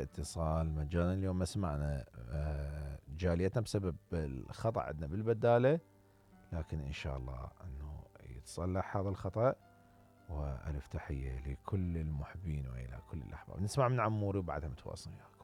اتصال مجانا اليوم ما سمعنا جاليتنا بسبب الخطأ عندنا بالبدالة، لكن إن شاء الله أنه يتصلح هذا الخطأ. وألف تحية لكل المحبين وإلى كل الأحباب. نسمع من عموري وبعدها متواصل وياك.